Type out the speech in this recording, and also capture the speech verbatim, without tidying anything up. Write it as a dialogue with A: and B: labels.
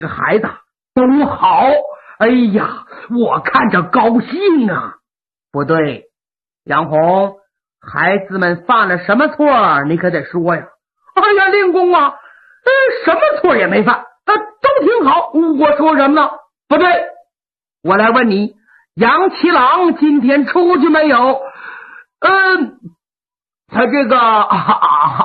A: 这孩子都好，哎呀，我看着高兴啊。不对，杨红，孩子们犯了什么错你可得说呀。哎呀，令公啊，呃，什么错也没犯，呃，都挺好。我说什么呢？不对，我来问你，杨七郎今天出去没有？嗯，他这个啊啊